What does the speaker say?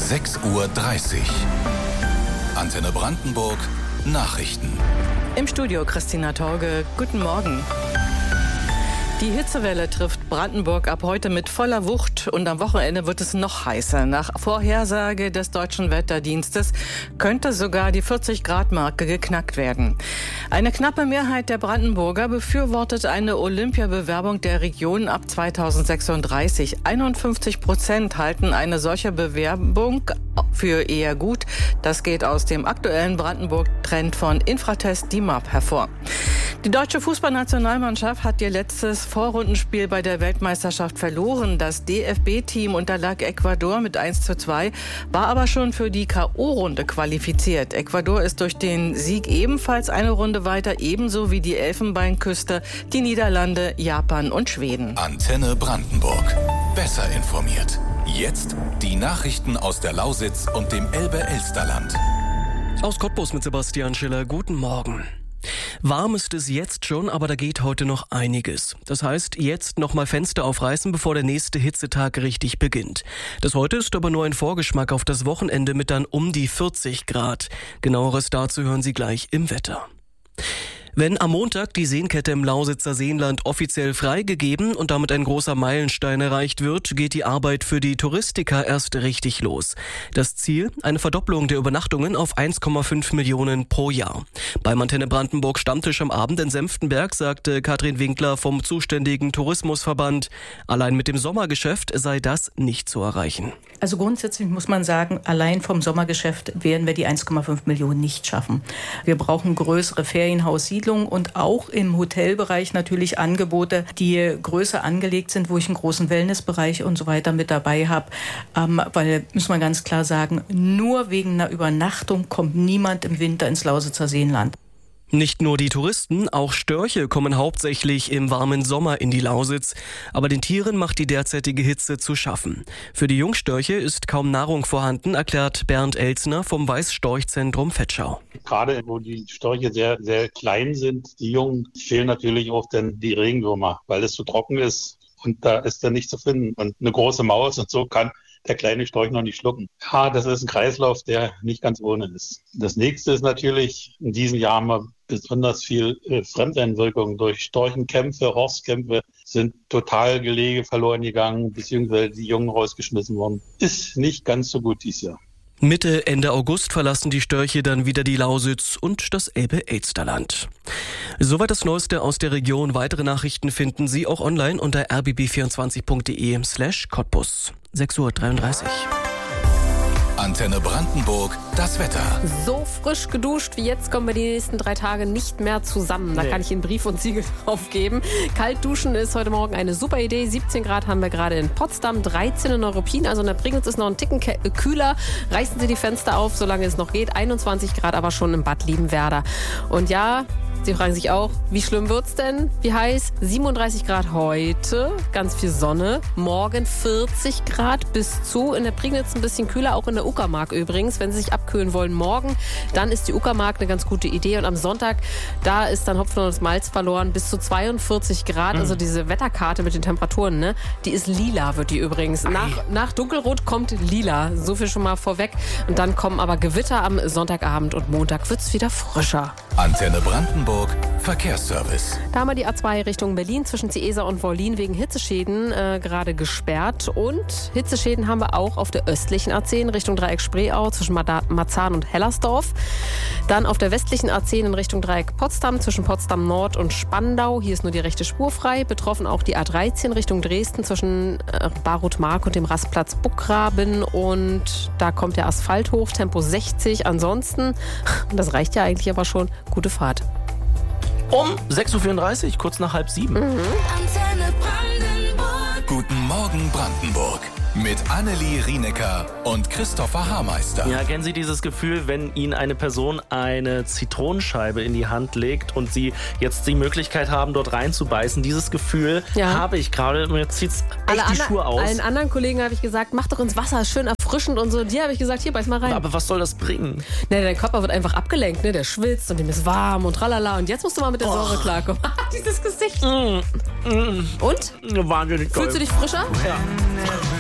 6:30 Uhr. Antenne Brandenburg Nachrichten. Im Studio Christina Torge. Guten Morgen. Die Hitzewelle trifft Brandenburg ab heute mit voller Wucht und am Wochenende wird es noch heißer. Nach Vorhersage des Deutschen Wetterdienstes könnte sogar die 40-Grad-Marke geknackt werden. Eine knappe Mehrheit der Brandenburger befürwortet eine Olympiabewerbung der Region ab 2036. 51% halten eine solche Bewerbung für eher gut. Das geht aus dem aktuellen Brandenburg-Trend von Infratest DIMAP hervor. Die deutsche Fußballnationalmannschaft hat ihr letztes Vorrundenspiel bei der Weltmeisterschaft verloren. Das DFB-Team unterlag Ecuador mit 1:2, war aber schon für die K.O.-Runde qualifiziert. Ecuador ist durch den Sieg ebenfalls eine Runde weiter, ebenso wie die Elfenbeinküste, die Niederlande, Japan und Schweden. Antenne Brandenburg. Besser informiert. Jetzt die Nachrichten aus der Lausitz und dem Elbe-Elsterland. Aus Cottbus mit Sebastian Schiller. Guten Morgen. Warm ist es jetzt schon, aber da geht heute noch einiges. Das heißt, jetzt nochmal Fenster aufreißen, bevor der nächste Hitzetag richtig beginnt. Das heute ist aber nur ein Vorgeschmack auf das Wochenende mit dann um die 40 Grad. Genaueres dazu hören Sie gleich im Wetter. Wenn am Montag die Seenkette im Lausitzer Seenland offiziell freigegeben und damit ein großer Meilenstein erreicht wird, geht die Arbeit für die Touristiker erst richtig los. Das Ziel? Eine Verdopplung der Übernachtungen auf 1,5 Millionen pro Jahr. Beim Antenne Brandenburg Stammtisch am Abend in Senftenberg sagte Katrin Winkler vom zuständigen Tourismusverband, allein mit dem Sommergeschäft sei das nicht zu erreichen. Also grundsätzlich muss man sagen, allein vom Sommergeschäft werden wir die 1,5 Millionen nicht schaffen. Wir brauchen größere Ferienhaussiedlungen und auch im Hotelbereich natürlich Angebote, die größer angelegt sind, wo ich einen großen Wellnessbereich und so weiter mit dabei habe. Weil, muss man ganz klar sagen, nur wegen einer Übernachtung kommt niemand im Winter ins Lausitzer Seenland. Nicht nur die Touristen, auch Störche kommen hauptsächlich im warmen Sommer in die Lausitz. Aber den Tieren macht die derzeitige Hitze zu schaffen. Für die Jungstörche ist kaum Nahrung vorhanden, erklärt Bernd Elzner vom Weißstorchzentrum Vetschau. Gerade wo die Störche sehr, sehr klein sind, die Jungen, fehlen natürlich auch dann die Regenwürmer, weil es zu trocken ist und da ist dann nichts zu finden. Und eine große Maus und so kann der kleine Storch noch nicht schlucken. Ja, das ist ein Kreislauf, der nicht ganz ohne ist. Das nächste ist natürlich, in diesem Jahr haben wir besonders viel Fremdeinwirkung durch Storchenkämpfe, Horstkämpfe, sind total Gelege verloren gegangen, beziehungsweise die Jungen rausgeschmissen worden. Ist nicht ganz so gut dieses Jahr. Ende August verlassen die Störche dann wieder die Lausitz und das Elbe-Elsterland. Soweit das Neueste aus der Region. Weitere Nachrichten finden Sie auch online unter rbb24.de/Cottbus. 6:33 Uhr. Antenne Brandenburg, das Wetter. So frisch geduscht wie jetzt kommen wir die nächsten 3 Tage nicht mehr zusammen. Da kann ich Ihnen Brief und Siegel drauf geben. Kalt duschen ist heute Morgen eine super Idee. 17 Grad haben wir gerade in Potsdam, 13 in Neuruppin. Also in der Prignitz ist noch ein Ticken kühler. Reißen Sie die Fenster auf, solange es noch geht. 21 Grad aber schon im Bad Liebenwerda. Und ja, Sie fragen sich auch, wie schlimm wird's denn? Wie heiß? 37 Grad heute, ganz viel Sonne. Morgen 40 Grad bis zu. In der Prignitz ein bisschen kühler, auch in der Uckermark übrigens. Wenn Sie sich abkühlen wollen morgen, dann ist die Uckermark eine ganz gute Idee. Und am Sonntag, da ist dann Hopfen und das Malz verloren, bis zu 42 Grad. Also diese Wetterkarte mit den Temperaturen, ne? Die ist lila, wird die übrigens. Nach Dunkelrot kommt lila. So viel schon mal vorweg. Und dann kommen aber Gewitter am Sonntagabend und Montag wird's wieder frischer. Antenne Brandenburg Verkehrsservice. Da haben wir die A2 Richtung Berlin zwischen Ziesa und Wollin wegen Hitzeschäden gerade gesperrt. Und Hitzeschäden haben wir auch auf der östlichen A10 Richtung Dreieck Spreeau zwischen Marzahn und Hellersdorf. Dann auf der westlichen A10 in Richtung Dreieck Potsdam zwischen Potsdam Nord und Spandau. Hier ist nur die rechte Spur frei. Betroffen auch die A13 Richtung Dresden zwischen Barutmark und dem Rastplatz Buckgraben. Und da kommt der Asphalt hoch, Tempo 60. Ansonsten, das reicht ja eigentlich aber schon, gute Fahrt. Um 6:34 Uhr, kurz nach 6:30. Antenne Brandenburg. Guten Morgen Brandenburg. Mit Annelie Rienecker und Christopher Haarmeister. Ja, kennen Sie dieses Gefühl, wenn Ihnen eine Person eine Zitronenscheibe in die Hand legt und Sie jetzt die Möglichkeit haben, dort reinzubeißen? Dieses Gefühl habe ich gerade. Mir zieht's echt die Schuhe aus. Allen anderen Kollegen habe ich gesagt, mach doch ins Wasser, schön erfrischend und so. Die habe ich gesagt, hier, beiß mal rein. Aber was soll das bringen? Ne, dein Körper wird einfach abgelenkt, ne? Der schwitzt und dem ist warm und tralala. Und jetzt musst du mal mit der Säure klarkommen. Dieses Gesicht. Und? Wahnsinnig toll. Fühlst du dich frischer? Ja.